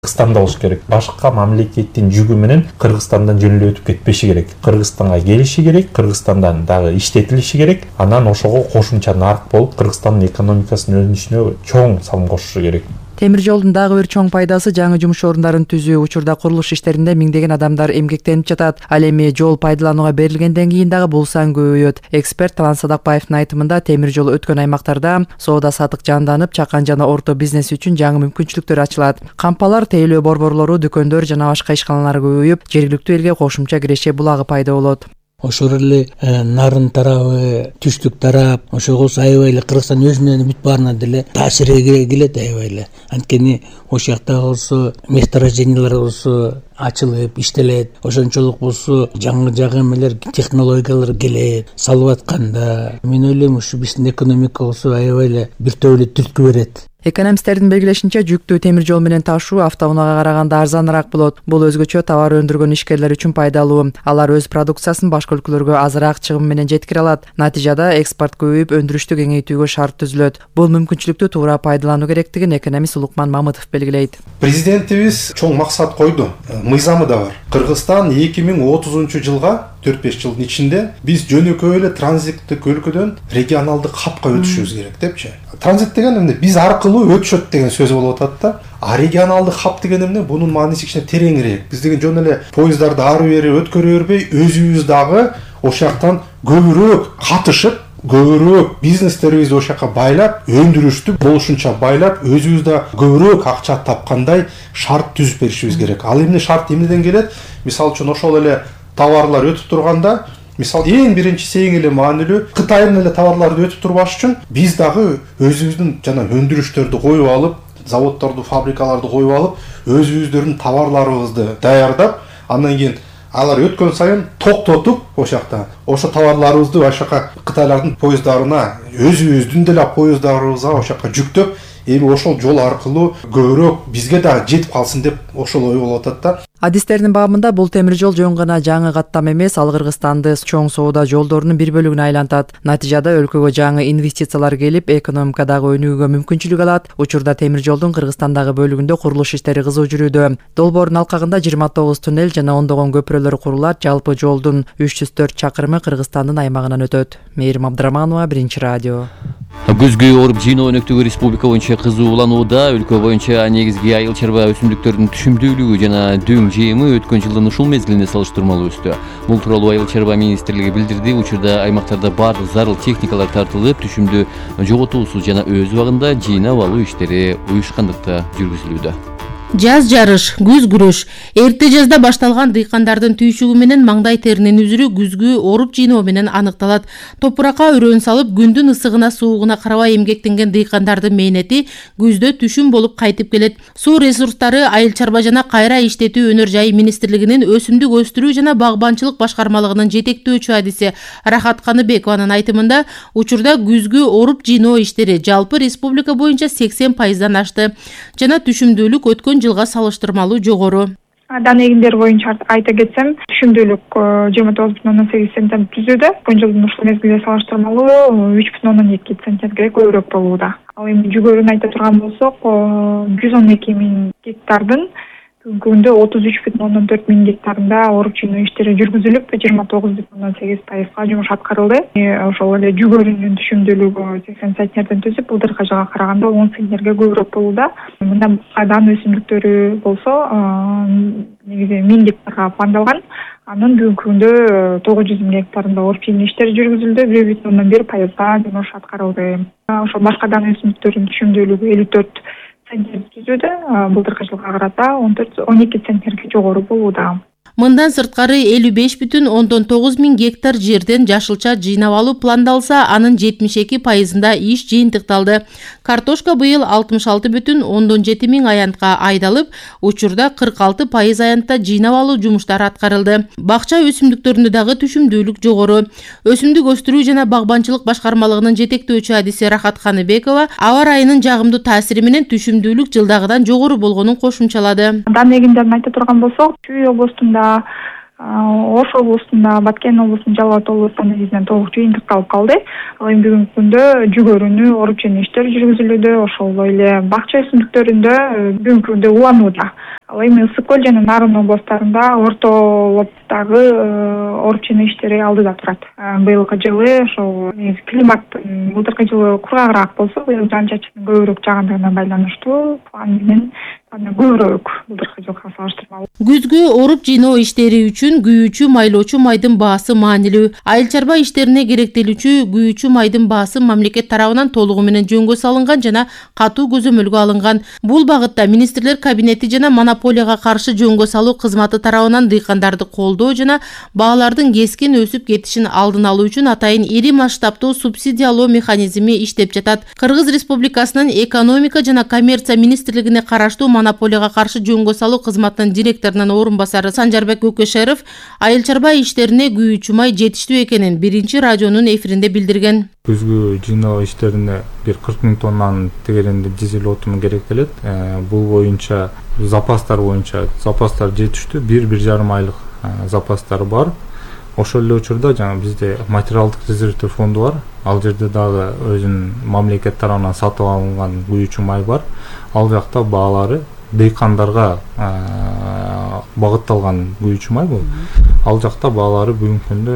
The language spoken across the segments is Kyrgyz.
Кыргызстанда болуш керек. Башка мамлекеттин жүгү менен Кыргызстандан жөнөлүп өтүп кетпеши керек. Кыргызстанга келиши керек, Кыргызстандан дагы иштетилиши керек. Анан ошого кошумча нарк болуп, Кыргызстандын экономикасынын өнүшүнө чоң салым кошушу керек. Темир жолдун дагы бир чоң пайдасы жаңы жумуш орундарын түзүү. Учурда курулуш иштеринде миңдеген адамдар эмгектенип жатат. Ал эми жол пайдаланууга берилгенден кийин дагы бул сан көбөйөт. Эксперт Талан Садакбаевдин айтымында темир жол өткөн аймактарда соода сатык жанданып, чакан жана орто бизнес үчүн жаңы мүмкүнчүлүктөр ачылат. Кампалар, тейлөө борборлору, дүкөндөр жана башка ишканалар көбөйүп, жергиликтүү элге кошумча киреше булагы пайда болот. Ошол эле нарын тарабы, түштүк тарап, ошого аябай эле Кыргызстан өзүнөн бүт баарына деле таасир келет аябай эле. Анткени ошол жакта болсо месторождениялар болсо ачылып, иштелет. Ошончолук болсо жаңы эмелер, технологиялар келет. Салып атканда мен ойлойм ушу биздин экономика болсо аябай эле бир топ эле түрткү берет. Экономисттердин белгилешинче, жүктүү темир жол менен ташуу автоунаага караганда арзаныраак болот. Бул өзгөчө товар өндүргөн ишкерлер үчүн пайдалуу. Алар өз продукциясын башка өлкөлөргө азыраак чыгым менен жеткире алат. Натыйжада экспорт көбөйүп, өндүрүштү кеңейтүүгө шарт түзүлөт. Бул мүмкүнчүлүктү туура пайдалануу керектигин экономист Улукман Мамытов белгилейт. Президентибиз чоң максат койду. Мыйзамы да бар. Кыргызстан 2030 жылга 4-5 жылдын ичинде биз жөнөкөй эле транзиттик өлкөдөн регионалдык хабка өтүшүбүз керек депчи. Транзит деген эмне? Биз аркылуу өтүшөт деген сөз болуп атат да. А регионалдык хаб деген эмне? Бунун мааниси кичине тереңирээк. Биз деген жөн эле поездарды ары бери өткөрө бербей, өзүбүз дагы ошол жактан көбүрөөк катышып, көбүрөөк бизнестерибизди ошол жака байлап, өндүрүштү болушунча байлап, өзүбүз да көбүрөөк акча тапкандай шарт түзүп беришибиз керек. Ал эмне шарт эмнеден келет? Мисалы үчүн ошол эле товарлар өтүп турганда, мисалы эң биринчиси эң эле маанилүү Кытайдын эле товарларды өтүп турбаш үчүн биз дагы өзүбүздүн жана өндүрүштөрдү коюп алып, заводдорду, фабрикаларды коюп алып, өзүбүздөрдүн товарларыбызды даярдап, андан кийин алар өткөн сайын токтотуп, ошол жакта ошо товарларыбызды ошол жака Кытайлардын поезддарына, өзүбүздүн деле поезддарыбызга ошол жака жүктөп, эми ошол жол аркылуу көбүрөөк бизге дагы жетип калсын деп ошол ой болуп атат да. Адистердин баамында бул темир жол жөн гана жаңы каттам эмес, ал Кыргызстанды чоң соода жолдорунун бир бөлүгүнө айлантат. Натыйжада өлкөгө жаңы инвестициялар келип, экономикадагы өнүгүүгө мүмкүнчүлүк алат. Учурда темир жолдун Кыргызстандагы бөлүгүндө курулуш иштери кызуу жүрүүдө. Долбоордун алкагында 29 туннель жана ондогон көпүрөлөр курулат. Жалпы жолдун 304 чакырымы Кыргызстандын аймагынан өтөт. Мээрим Абдыраманова, Биринчи радио. Күзгү оруп жыйноо өнөктүгү республика боюнча кызуу уланууда. Өлкө боюнча негизги айыл чарба өсүмдүктөрдүн түшүмдүүлүгү жана дөң жыйымы өткөн жылдын ушул мезгилине салыштырмалуу өстү. Бул тууралуу Айыл чарба министрлиги билдирди. Учурда аймактарда баардык зарыл техникалар тартылып, түшүмдү жоготуусуз жана өз убагында жыйнап алуу иштери уюшкандыкта жүргүзүлүүдө. Жаз жарыш, күз күрөш. Эрте жазда башталган дыйкандардын түйшүгү менен маңдай теринин үзүрү күзгү оруп жыйноо менен аныкталат. Топуракка өрөөн салып, күндүн ысыгына суугуна карабай эмгектенген дыйкандардын мээнети күздө түшүм болуп кайтып келет. Суу ресурстары айыл чарба жана кайра иштетүү өнөр жай министрлигинин өсүмдүк өстүрүү жана багбанчылык башкармалыгынын жетектөөчү адиси Рахат Каныбекованын айтымында, учурда күзгү оруп жыйноо иштери жалпы республика боюнча 80% ашты жана түшүмдүүлүк өткөн жылга салыштырмалуу жогору. Дан эгиндер боюнча айта кетсем, түшүмдүүлүк 29,8 центтен түзүүдө, өткөн жылдын ушул мезгилине салыштырмалуу 3,2 центнерге көбүрөөк болууда. Ал эми жүгөрүн айта турган болсок, 112 000 гектардын күндө 33,4 миң гектарында оруп жыйноо иштери жүргүзүлүп, 29,8%га жумуш аткарылды. Ошол эле жүгөрүнүн түшүмдүүлүгү 80 центнерден түзүп, былтыркы жылга караганда 10 центнерге көбүрөөк болууда. Мындан дан өсүмдүктөрү болсо, негизи 1000 гектарга пландалган. Анын бүгүнкү күндө 900 000 гектарында оруп жыйноо иштери жүргүзүлдү, 1,1%га жумуш аткарылды. Ошол башка дан өсүмдүктөрдүн түшүмдүүлүгү 54 центнер түзүүдө, былтыркы жылга карата 12 центнерге жогору болууда. Мындан сырткары 55,9 миң гектар жерден жашылча жыйнап алуу пландалса, анын 72%-ында иш жыйынтыкталды. Картошка быйыл 66,7 миң аянтка айдалып, учурда 46% аянтта жыйнап алуу жумуштары аткарылды. Бакча өсүмдүктөрүндө дагы түшүмдүүлүк жогору. Өсүмдүк өстүрүү жана багбанчылык башкармалыгынын жетектөөчү адиси Рахат Каныбекова аба ырайынын жагымдуу таасири менен түшүмдүүлүк жылдагыдан жогору болгонун кошумчалады. Дан эгиндерин айта турган болсок, Чүй областында Ош облусунда, Баткен облусунун Жалал ат облусунда негизинен толук жыйынтык калып калды. Ал эми бүгүнкү күндө жүгөрүнү оруп жөнөө иштери жүргүзүлүүдө, ошол эле бакча өсүмдүктөрүндө бүгүнкү күндө уланууда. Ал эми Ысык көл жана Нарын областарында ортолоптогу оруп жөнөө иштери алдыда турат. Быйылкы жылы ошол климаттын былтыркы жылы курагыраак болсо, быйыл жаан чачыштын көбүрөөк жаагандыгына байланыштуу план менен көбүрөөк былтыркы жылга салыштырмалуу. Күзгү оруп жыйноо иштери үчүн күйүүчү майлоочу майдын баасы маанилүү. Айыл чарба иштерине керектелүүчү күйүүчү майдын баасы мамлекет тарабынан толугу менен жөнгө салынган жана катуу көзөмөлгө алынган. Бул багытта министрлер кабинети жана монополияга каршы жөнгө салуу кызматы тарабынан дыйкандарды колдоо жана баалардын кескин өсүп кетишин алдын алуу үчүн атайын ири масштабтуу субсидиялоо механизми иштеп жатат. Кыргыз Республикасынын экономика жана коммерция министрлигине караштуу монополияга каршы жөнгө салуу кызматынын директорунун орун басары Санжарбек Көкөшеров айыл чарба иштерине күйүүчү май жетиштүү экенин биринчи радионун эфиринде билдирген. Күзгү жыйноо иштерине 40 000 тоннанын тегеренде дизель отуну керектелет. Бул боюнча запастар жетиштүү, 1-1,5 айлык запастар бар. Ошол эле учурда жана бизде материалдык резервдер фонду бар. Ал жерде дагы өзүнүн мамлекет тарабынан сатып алынган күйүүчү май бар. Ал жакта баалары дыйкандарга багытталган күйүүчү май бул. Ал жакта баалары бүгүнкү күндө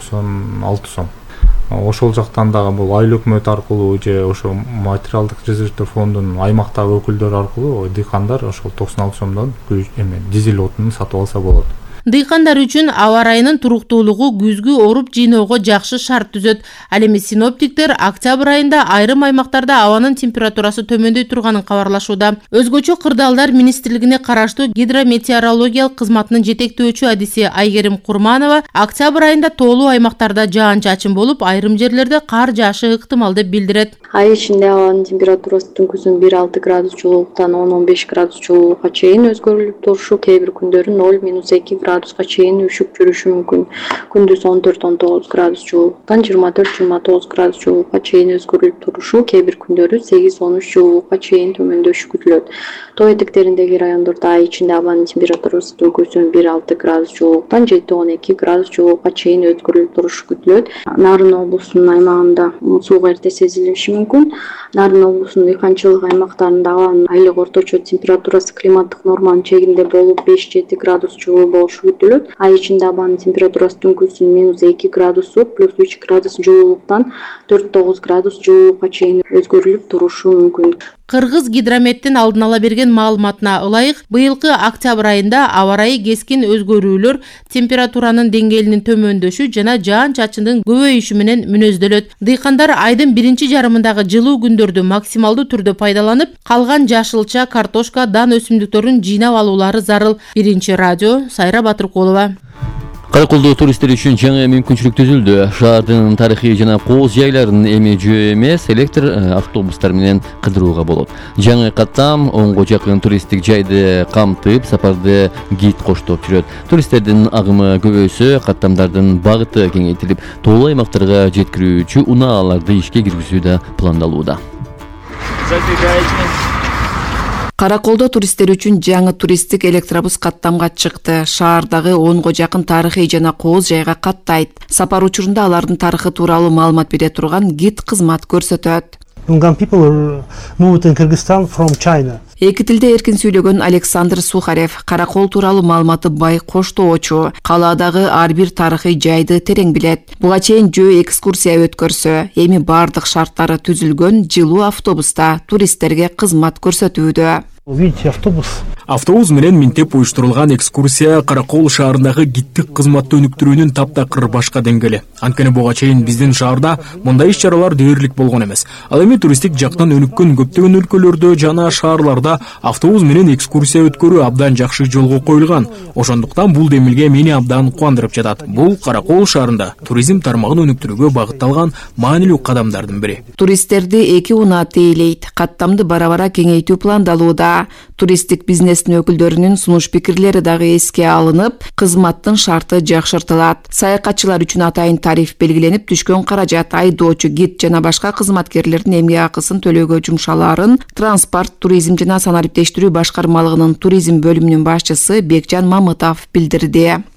96 сом. Ошол жактан дагы бул айыл өкмөт аркылуу же ошо материалдык резервдер фондунун аймактагы өкүлдөрү аркылуу дыйкандар ошол 96 сомдон дизель отунун сатып алса болот. Дыйкандар үчүн аба ырайынын туруктуулугу күзгү оруп жыйноого жакшы шарт түзөт. Ал эми синоптиктер октябрь айында айрым аймактарда абанын температурасы төмөндөй турганын кабарлашууда. Өзгөчө кырдаалдар министрлигине караштуу гидрометеорологиялык кызматынын жетектөөчү адиси Айгерим Курманова октябрь айында тоолуу аймактарда жаан-чачын болуп, айрым жерлерде кар жаашы ыктымал деп билдирет. Ай ичинде абанын температурасы түнкүсүн 1-6 градус жылуулуктан 10-15 градус жылуулукка чейин өзгөрүлүп турушу, кээ бир күндөрү 0-2 градуска чейин үшүп жүрүшү мүмкүн. Күндүз 14-19 градус жылуулуктан 24-29 градус жылуулукка чейин өзгөрүлүп турушу, кээ бир күндөрү 8-13 жылуулукка чейин төмөндөшү күтүлөт. Тоо этектериндеги райондордо ай ичинде абанын температурасы түнкүсүн 1-6 градус жылуулуктан 7-12 градус жылуулукка чейин өзгөрүлүп турушу күтүлөт. Нарын облусунун аймагында суук эрте сезилиши мүмкүн. Нарын облусунун дыйканчылык аймактарында абанын айлык орточо температурасы климаттык норманын чегинде болуп 5-7 градус жылуу болушу күтүлөт. Ай ичинде абанын температурасы түнкүсүн -2 градус +3 градус жылуулуктан 4-9 градус жылуулукка чейин өзгөрүлүп турушу мүмкүн. Кыргыз гидрометтин алдын ала берген маалыматына ылайык, быйылкы октябрь айында аба ырайы кескин өзгөрүүлөр, температуранын деңгээлинин төмөндөшү жана жаан-чачындын көбөйүшү менен мүнөздөлөт. Дыйкандар айдын биринчи жарымындагы жылуу күндөрдү максималдуу түрдө пайдаланып, калган жашылча, картошка, дан өсүмдүктөрүн жыйнап алуулары зарыл. Биринчи радио, Сайра Батыркулова. Караколдо туристтер үчүн жаңы мүмкүнчүлүк түзүлдү. Шаардын тарыхый жана кооз жайларын эми жөө эмес, электр автобустар менен кыдырууга болот. Жаңы каттам 10го жакын туристтик жайды камтып, сапарды гид коштоп жүрөт. Туристтердин агымы көбөйсө, каттамдардын багыты кеңейтилип, тоолуу аймактарга жеткирүүчү унааларды ишке киргизүү да пландалууда. Караколдо туристтер үчүн жаңы туристтик электробус каттамга чыкты. Шаардагы 10го жакын тарыхый жана кооз жайга каттайт. Сапар учурунда алардын тарыхы тууралуу маалымат бере турган гид кызмат көрсөтөт. Эки тилде эркин сүйлөгөн Александр Сухарев Каракол тууралуу маалыматы бай коштоочу. Калаадагы ар бир тарыхый жайды терең билет. Буга чейин жөө экскурсия өткөрсө, эми бардык шарттары түзүлгөн жылуу автобуста туристтерге кызмат көрсөтүүдө. Автобус менен минтеп уюштурулган экскурсия Каракол шаарындагы гидтик кызматты өнүктүрүүнүн таптакыр башка деңгээли. Анткени буга чейин биздин шаарда мындай иш-чаралар дээрлик болгон эмес. Ал эми туристтик жактан өнүккөн көптөгөн өлкөлөрдө жана шаарларда автобус менен экскурсия өткөрүү абдан жакшы жолго коюлган. Ошондуктан бул демилге мени абдан кубандырып жатат. Бул Каракол шаарында туризм тармагын өнүктүрүүгө багытталган маанилүү кадамдардын бири. Туристтерди эки унаа тейлейт. Каттамды бара-бара кеңейтүү пландалууда. Туристтик бизнестин өкүлдөрүнүн сунуш пикирлери дагы эске алынып, кызматтын шарты жакшыртылат. Саякатчылар үчүн атайын тариф белгиленип, түшкөн каражат айдоочу, гид жана башка кызматкерлердин эмгек акысын төлөөгө жумшалаарын Транспорт, туризм жана санариптештирүү башкармалыгынын туризм бөлүмүнүн башчысы Бекжан Мамытов билдирди.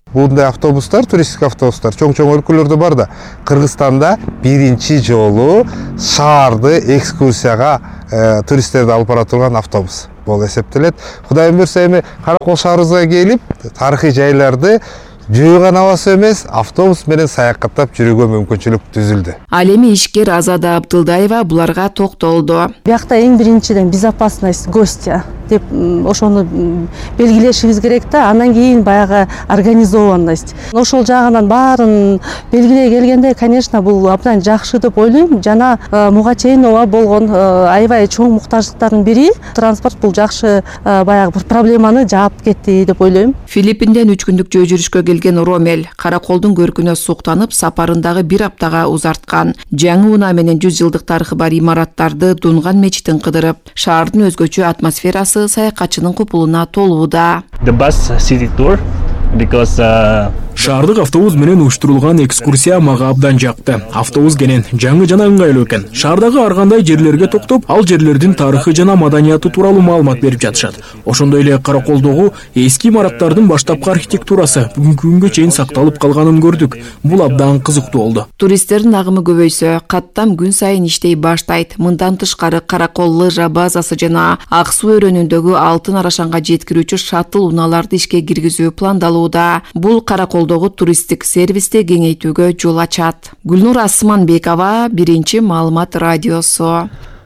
Мындай автобустар, туристтик автобустар чоң өлкөлөрдө бар да, Кыргызстанда биринчи жолу шаарды экскурсияга туристтерди алып бара турган автобус болуп эсептелет. Кудайым буйрса эми Каракол шаарыбызга келип, тарыхый жайларды жөө гана басып эмес, автобус менен саякаттап жүрүүгө мүмкүнчүлүк түзүлдү. Ал эми ишкер Азада Абдылдаева буларга токтолду. Биякта эң биринчиден безопасность гостя деп ошону белгилешибиз керек да, анан кийин баягы организованность. Ошол жагынан баарын белгилей келгенде, конечно, бул абдан жакшы деп ойлойм. Жана буга чейин ооба болгон аябай чоң муктаждыктардын бири транспорт бул жакшы баягы бир проблеманы жаап кетти деп ойлойм. Филиппинден 3 күндүк жөө жүрүшкө келген Ромел Караколдун көркүнө суктанып, сапарындагы 1 аптага узарткан. Жаңы унаа менен 100 жылдык тарыхы бар имараттарды, Дунган мечитин кыдырып, шаардын өзгөчө атмосферасы саякатчынын купулуна толууда. The bus city tour because Шаардык автобус менен уюштурулган экскурсия мага абдан жакты. Автобус кенен жаңы жана ыңгайлуу экен. Шаардагы ар кандай жерлерге токтоп, ал жерлердин тарыхы жана маданияты тууралуу маалымат берип жатышат. Ошондой эле Караколдогу эски имараттардын баштапкы архитектурасы бүгүнкү күнгө чейин сакталып калганын көрдүк. Бул абдан кызыктуу болду. Туристтердин агымы көбөйсө, каттам күн сайын иштей баштайт. Мындан тышкары Каракол лыжа базасы жана Ак суу өрөөнүндөгү Алтын Арашанга жеткирүүчү шаттыл унааларды ишке киргизүү пландалууда. Бул Караколдогу туристтик сервисти кеңейтүүгө жол ачат. Гүлнур Асманбекова, Биринчи маалымат радиосу.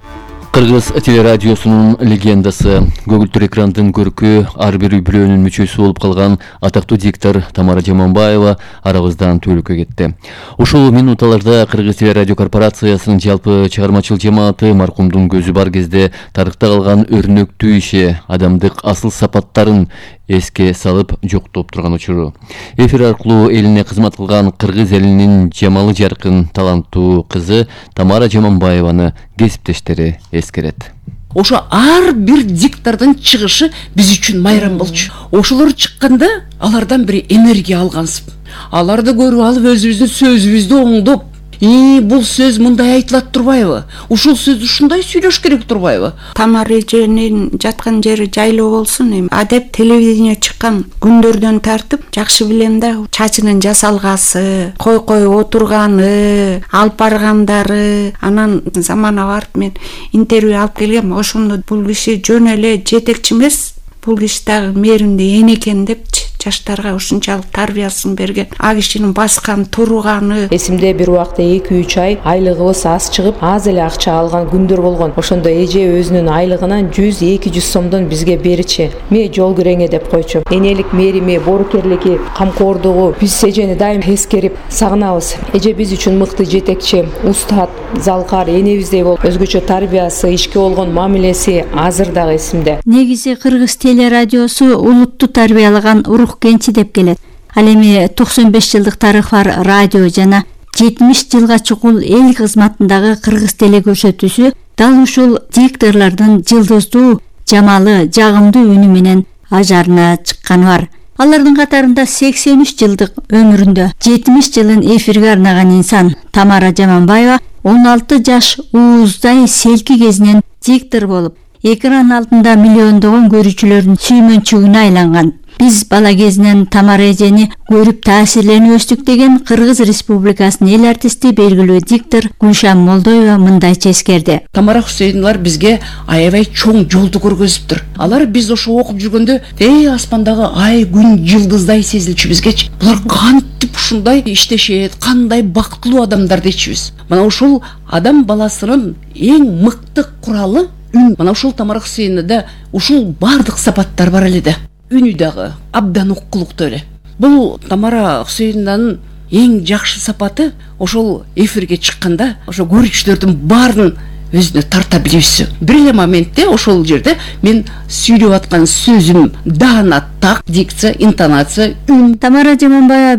Кыргыз телерадиосунун легендасы, көгүлтүр экрандын көркү ар бир үй бүлөнүн мүчөсү болуп калган атактуу диктор Тамара Жаманбаева арабыздан төлөккө кетти. Ушул минуталарда Кыргыз телерадио корпорациясынын жалпы чыгармачыл жамааты маркумдун көзү бар кезде тарыхта калган өрнөктүү иши, адамдык асыл сапаттарын эске салып жоктоп турган учуру. Эфир аркылуу элине кызмат кылган кыргыз элинин жамалы жаркын таланттуу кызы Тамара Жаманбаеваны кесиптештери эскерет. Ошо ар бир диктордун чыгышы биз үчүн майрам болчу. Ошолор чыкканда алардан бир энергия алгансып, аларды көрүп алып өзүбүздүн сөзүбүздү оңдоп, бул сөз мындай айтылат турбайбы? Ушул сөз ушундай сүйлөш керек турбайбы? Тамара эженин жаткан жери жайлоо болсун. Эми адеп телевидение чыккан күндөрдөн тартып жакшы билем да, чачынын жасалгасы, кой отурганы, алып баргандары, анан замана барып мен интервью алып келгем. Ошондо бул киши жөн эле жетекчи эмес, бул киши дагы мээримдүү эн экен депчи жаштарга ушунчалык тарбиясын берген. А кишинин баскан турганы. Эсимде бир убакта 2-3 ай айлыгыбыз аз чыгып, аз эле акча алган күндөр болгон. Ошондо эже өзүнүн айлыгынан 100-200 сомдон бизге беричи. Ме жол көрөңө деп койчу. Энелик мээрими, боорукерлиги, камкордугу биз эжени дайым эскерип сагынабыз. Эже биз үчүн мыкты жетекчи, устат, залкар, энебиздей болуп, өзгөчө тарбиясы, ишке болгон мамилеси азыр дагы эсимде. Негизи Кыргыз телерадиосу улутту тарбиялаган урук кенчи деп келет. Ал эми 95 жылдык тарыхы бар радио жана 70 жылга чукул эл кызматындагы Кыргыз теле көрсөтүүсү дал ушул дикторлордун жылдыздуу, жамалы, жагымдуу үнү менен ажарына чыкканы бар. Алардын катарында 83 жылдык өмүрүндө 70 жылын эфирге арнаган инсан Тамара Жаманбаева 16 жаш ууздай селки кезинен диктор болуп, экран алдында миллиондогон көрүүчүлөрдүн сүймөнчүгүнө айланган. Биз бала кезинен Тамара эжени көрүп таасирленип өстүк деген Кыргыз Республикасынын эл артисти, белгилүү диктор Гүлшан Молдоева мындайча эскерди. Тамара Хусейновалар бизге аябай чоң жолду көргөзүптүр. Алар биз ошо окуп жүргөндө аспандагы ай, күн, жылдыздай сезилчү бизгечи. Булар кантип ушундай иштешет, кандай бактылуу адамдар дечибиз. Мына ушул адам баласынын эң мыкты куралы үн. Мына ушул Тамара Хусейновада ушул бардык сапаттар бар эле да. Үнү дагы абдан уккулуктуу эле. Бул Тамара Хусейнованын эң жакшы сапаты ошол эфирге чыкканда ошо көрүүчүлөрдүн баарын өзүнө тарта билүүсү. Бир эле моментте ошол жерде мен сүйлөп аткан сөзүм даана, так, дикция, интонация, үн. Тамара Жаманбаева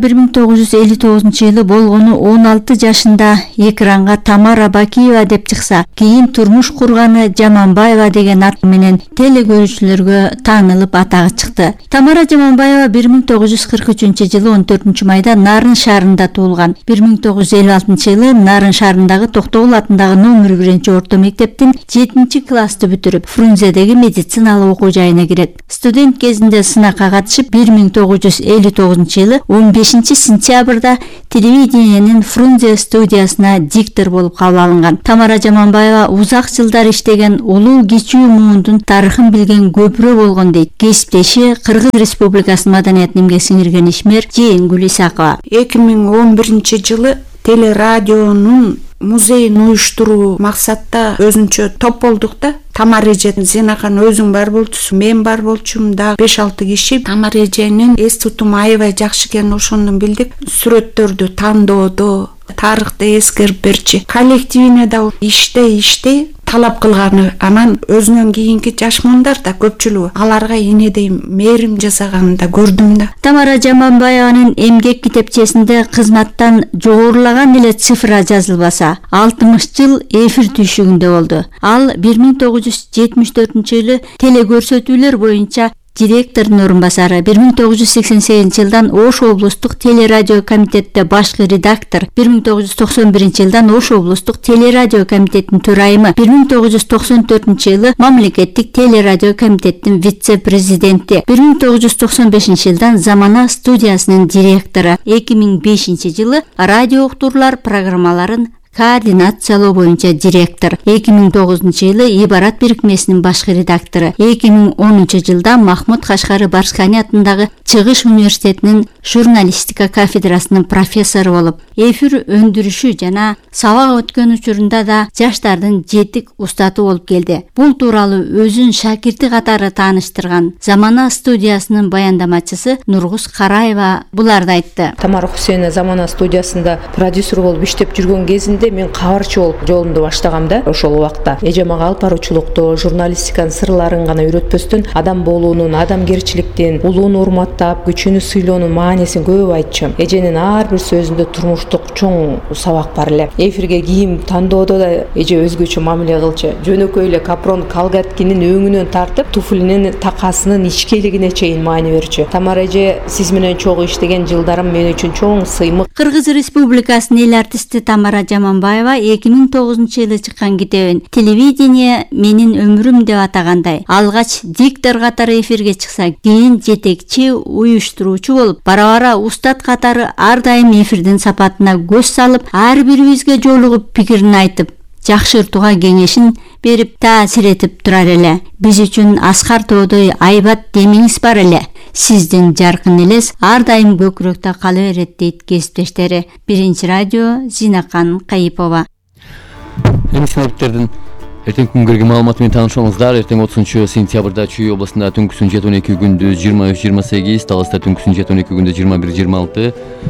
1959-жылы болгону 16 жашында экранга Тамара Бакиева деп чыкса, кийин турмуш курганы Жаманбаева деген ат менен теле көрүүчүлөргө таанылып атагы чыкты. Тамара Жаманбаева 1943-жылы 14-майда Нарын шаарында туулган. 1956-жылы Нарын шаарындагы Токтогул атындагы номер 1 орто мектептин 7-классты бүтүрүп, Фрунзедеги медициналык окуу жайына кирет. Студент кезинде сынакка катышып, 1959-жылы 15-сентябрда телевидениенин Фрунзе студиясына диктор болуп кабыл алынган. Тамара Жаманбаева узак жылдар иштеген улуу кичүү муундун тарыхын билген көпүрө болгон дейт. Кесиптеши Кыргыз Республикасынын маданиятын эмгек сиңирген ишмер Жээнгүл Исакова. 2011-жылы телерадионун музейин уюштуруу максатта өзүнчө топ болдук да. Тамара эже, Зейнакан өзүң бар болчусуң, мен бар болчумун, дагы 5-6 киши. Тамара эженин эс тутуму аябай жакшы экенин ошондон билдик. Сүрөттөрдү тандоодо, тарыхты эскерип берчи. Коллективине да иштей талап кылганы. Анан өзүнөн кийинки жаш муундар да көпчүлүгү аларга энедей мээрим жасаганын да көрдүм да. Тамара Жаманбаеванын эмгек китепчесинде кызматтан жогорулаган эле цифра жазылбаса, 60 жыл эфир түйшүгүндө болду. Ал 1974-жылы телекөрсөтүүлөр боюнча директордун орун басары, 1988-жылдан Ош облустук телерадио комитетте башкы редактор, 1991-жылдан Ош облустук телерадио комитеттин төрайымы, 1994-жылы мамлекеттик телерадио комитеттин вице-президенти, 1995-жылдан Замана студиясынын директору, 2005-жылы радио уктурлар программаларын координациялоо боюнча директор, 2009-жылы Ибарат бирикмесинин башкы редактору, 2010-жылда Махмуд Кашкары Барскани атындагы Чыгыш университетинин журналистика кафедрасынын профессору болуп, эфир өндүрүшү жана сабак өткөн учурунда да жаштардын жетик устаты болуп келди. Бул тууралуу өзүн шакирти катары тааныштырган Замана студиясынын баяндамачысы Нургуз Караева буларды айтты. Тамара Хусейна Замана студиясында продюсер болуп иштеп жүргөн кезинде мен кабарчы болуп жолумду баштагам да. Ошол убакта эже мага алып баруучулукту, журналистиканын сырларын гана үйрөтпөстөн, адам болуунун, адамгерчиликтин, улууну урматтап, күчүнү сыйлоонун маанисин көп айтчым. Эженин ар бир сөзүндө турмуштук чоң сабак бар эле. Эфирге кийим тандоодо да эже өзгөчө мамиле кылчу. Жөнөкөй эле капрон калгаткинин өңүнөн тартып, туфлинин такасынын ичкелигине чейин маани берчү. Тамара эже, сиз менен чогуу иштеген жылдарым мен үчүн чоң сыймык. Кыргыз Республикасынын эл артисти Тамара Жаманбаева 2009-жылы чыккан китебин «Телевидение менин өмүрүм» деп атагандай, алгач диктор катары эфирге чыкса, кийин жетекчи уюштуруучу болуп, бара-бара устат катары ар дайым эфирдин сапатына көз салып, ар бирибизге жолугуп пикирин айтып, жакшыртууга кеңешин берип таасир этип турар эле. Биз үчүн Аскар тоодой айбат демиңиз бар эле. Сиздин жаркын элес ар дайым көкүрөктө кала берет дейт кесиптештери. Биринчи радио, Зинакан Кайыпова. Синоптиктердин эртең күнгөргө маалыматы менен таанышыңыздар. Эртең 30-сентябрда Чүй областында түнкүсүн 7-12 күндүз 23-28, Таласта түнкүсүн 7-12 күндүз 21-26,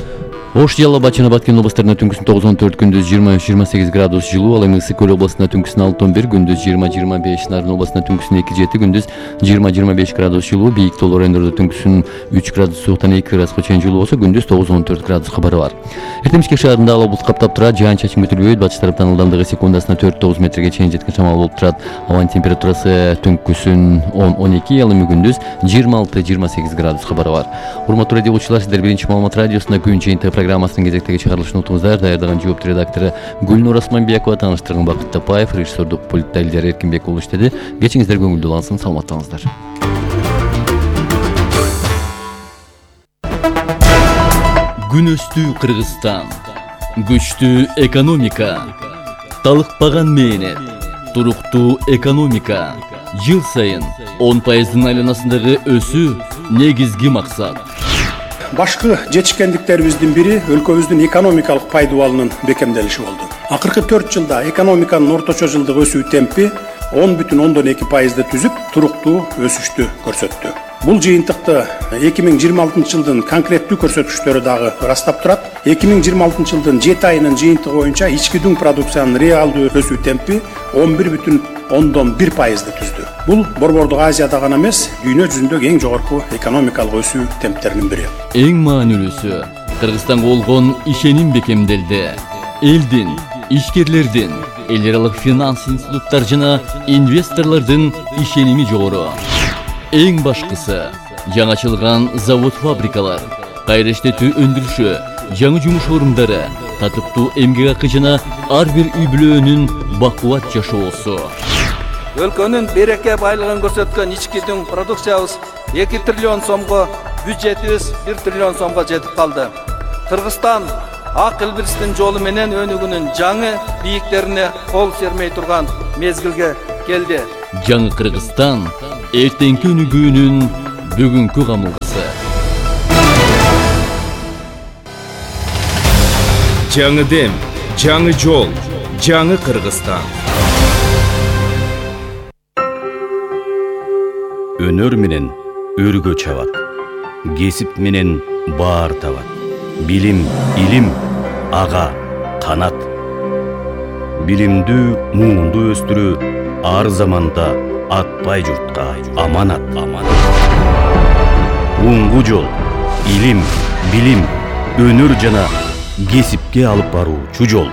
Ош, Жалал Абад жана Баткен областарында түнкүсүн 9-14 күндүз 23-28 градус жылуу, ал эми Ысык Көл областында түнкүсүн 6-11 күндүз 20-25, Нарын областында түнкүсүн 2-7 күндүз 20-25 градус жылуу, бийик тоолор райондордо түнкүсүн 3 градус сууктан 2 градуска чейин жылуу болсо, күндүз 9-14 градус кабары бар. Эртең Бишкек шаарында ала булут каптап турат, жаан-чачын күтүлбөйт, батыш тараптан ылдамдыгы секундасына 4-9 метрге чейин жеткен шамал болуп турат. Абанын температурасы түнкүсүн 10-12, ал эми күндүз 26-28 градус кабары бар. Урматтуу радио угуучулар, сиздер биринчи маалымат радиосунда күн жыйынтыгы программасынын кезектеги чыгарылышын утуңуздар. Даярдаган жооптуу редактору Гүлнур Осмонбекова, тааныштырган Бакыт Тапаев, режиссердук пультта Элдер Эркинбек болуп иштеди. Кечиңиздер көңүлдүү улансын, саламаттаңыздар. Күн өстү Кыргызстан. Күчтүү экономика, талыкпаган мээнет, туруктуу экономика. Жыл сайын 10% айланасындагы өсүү негизги максат. Башкы жетишкендиктерибиздин бири өлкөбүздүн экономикалык пайдубалынын бекемделиши болду. Акыркы 4 жылда экономиканын орточо жылдык өсүү темпи 10,2%ды түзүп, туруктуу өсүштү көрсөттү. Бул жыйынтыкты 2026 жылдын конкреттүү көрсөтүчтөрү дагы ырастап турат. 2026 жылдын 7 айынын жыйынтыгы боюнча ички дүң продукциянын реалдуу өсүү темпи 11,1%ды түздү. Бул Борбордук Азияда гана эмес, дүйнө жүзүндөгү эң жогорку экономикалык өсүү темптеринин бири. Эң маанилүүсү Кыргызстанга болгон ишеним бекемделди. Элдин, ишкерлердин, эл аралык финанс институттар жана инвесторлордун ишеними жогору. Эң башкысы жаңачылган завод-фабрикалар, кайра иштетүү өндүрүшү, жаңы жумуш орундары, татыктуу эмгек акы жана ар бир үй бүлөнүн бакубат жашоосу. Өлкөнүн береке байлыгын көрсөткөн ички продукциябыз 2 триллион сомго, бюджетибиз 1 триллион сомго жетип калды. Кыргызстан ак илбирстин жолу менен өнүгүүнүн жаңы бийиктерине кол сермей турган мезгилге келди. Жаңы Кыргызстан эртеңки өнүгүүнүн бүгүнкү камылгысы. Жаңы дем, жаңы жол, жаңы Кыргызстан. Өнөр менен өргө чабат, кесип менен баар табат. Билим, илим, ага, канат. Билимдүү, муунду өстүрүү ар заманда атпай журтка аманат. Уңгу жол, илим, билим, өнөр жана кесипке алып баруучу жол.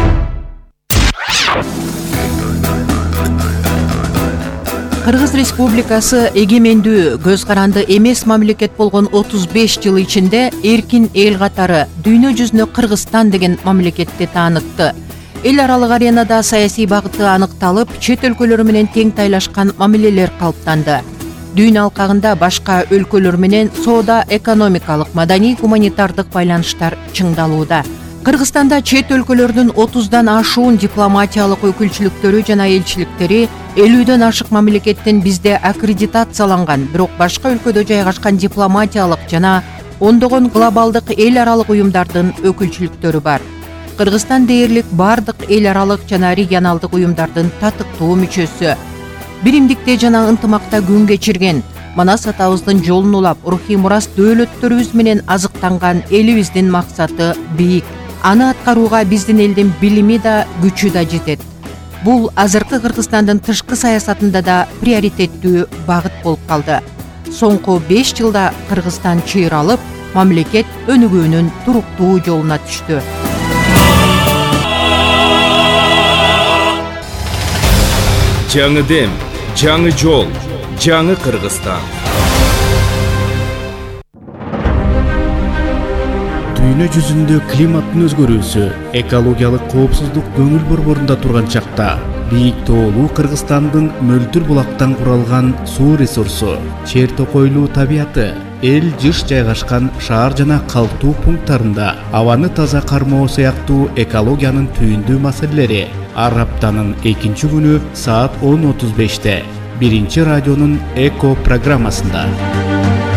Кыргыз Республикасы эгемендүү, көз каранды эмес мамлекет болгон 35 жыл ичинде эркин эл катары дүйнө жүзүнө Кыргызстан деген мамлекетти таанытты. Эл аралык аренада саясий багыты аныкталып, чет өлкөлөр менен тең тайлашкан мамилелер калыптанды. Дүйнө алкагында башка өлкөлөр менен соода, экономикалык, маданий, гуманитардык байланыштар чыңдалууда. Кыргызстанда чет өлкөлөрдүн 30дан ашуун дипломатиялык өкүлчүлүктөрү жана элчиликтери 50дөн ашык мамлекеттин бизде аккредитацияланган, бирок башка өлкөдө жайгашкан дипломатиялык жана ондогон глобалдык эл аралык уюмдардын өкүлчүлүктөрү бар. Кыргызстан дээрлик бардык эл аралык жана регионалдык уюмдардын татыктуу мүчөсү. Биримдикте жана ынтымакта күн кечирген, Манас атабыздын жолун улап, рухий мурас дөөлөттөрүбүз менен азыктанган элибиздин максаты бийик. Аны аткарууга биздин элдин билими да, күчү да жетет. Бул азыркы Кыргызстандын тышкы саясатында да приоритеттүү багыт болуп калды. Соңку 5 жылда Кыргызстан чыйралып, мамлекет өнүгүүнүн туруктуу жолуна түштү. Жаңы дем, жаңы жол, жаңы Кыргызстан. Дүйнө жүзүндө климаттын өзгөрүүсү, экологиялык коопсуздук көңүл борборунда турган чакта, бийик тоолуу Кыргызстандын мөлтүр булактан куралган суу ресурсу, чер токойлуу табияты, эл жыш жайгашкан шаар жана калктуу пункттарында абаны таза кармоо сыяктуу экологиянын түйүндүү маселелери ар аптанын 2 күнү саат 10:35-те 1 радионун эко программасында.